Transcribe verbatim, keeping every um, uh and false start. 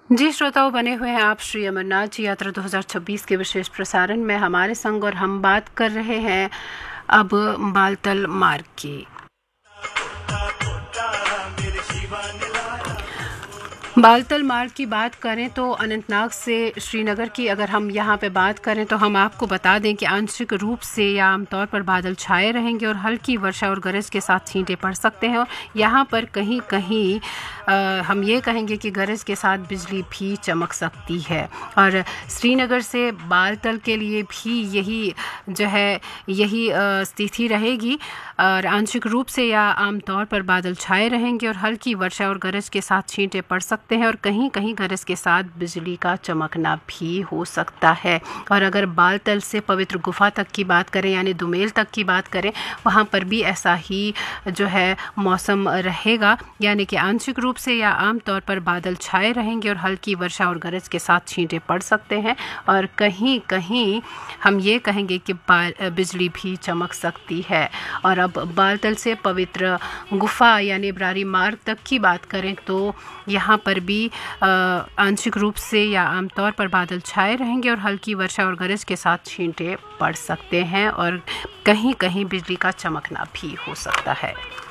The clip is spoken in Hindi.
जी श्रोताओं, बने हुए हैं आप श्री अमरनाथ जी यात्रा दो हज़ार छब्बीस के विशेष प्रसारण में हमारे संग, और हम बात कर रहे हैं अब बालतल मार्ग की। बालतल मार्ग की बात करें तो अनंतनाग से श्रीनगर की अगर हम यहाँ पे बात करें तो हम आपको बता दें कि आंशिक रूप से या आमतौर पर बादल छाए रहेंगे और हल्की वर्षा और गरज के साथ छींटे पड़ सकते हैं। और यहाँ पर कहीं कहीं आ, हम ये कहेंगे कि गरज के साथ बिजली भी चमक सकती है। और श्रीनगर से बालतल के लिए भी यही जो है यही स्थिति रहेगी। और आंशिक रूप से या आमतौर पर बादल छाए रहेंगे और हल्की वर्षा और गरज के साथ छींटे पड़ सकते हैं और कहीं कहीं गरज के साथ बिजली का चमकना भी हो सकता है। और अगर बालतल से पवित्र गुफा तक की बात करें यानी दुमेल तक की बात करें, वहाँ पर भी ऐसा ही जो है मौसम रहेगा, यानी कि आंशिक रूप से या आमतौर पर बादल छाए रहेंगे और हल्की वर्षा और गरज के साथ छींटे पड़ सकते हैं और कहीं कहीं हम ये कहेंगे कि बिजली भी चमक सकती है। और अब बालतल से पवित्र गुफा यानी इब्रारी मार्ग तक की बात करें तो यहाँ पर भी आंशिक रूप से या आमतौर पर बादल छाए रहेंगे और हल्की वर्षा और गरज के साथ छींटे पड़ सकते हैं और कहीं कहीं बिजली का चमकना भी हो सकता है।